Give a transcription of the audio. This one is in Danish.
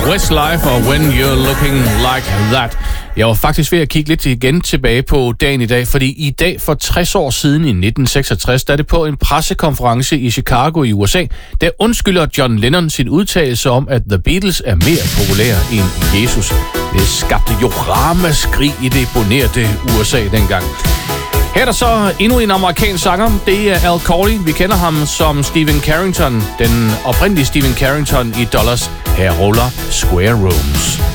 Westlife og When You're Looking Like That. Jeg var faktisk ved at kigge lidt igen tilbage på dagen i dag, fordi i dag for 60 år siden i 1966, der er det på en pressekonference i Chicago i USA, der undskylder John Lennon sin udtalelse om, at The Beatles er mere populære end Jesus. Det skabte jo ramaskrig i det bonerte USA dengang. Her er der så endnu en amerikansk sanger. Det er Al Corley. Vi kender ham som Stephen Carrington. Den oprindelige Stephen Carrington i Dollars. Her ruller Square Rooms.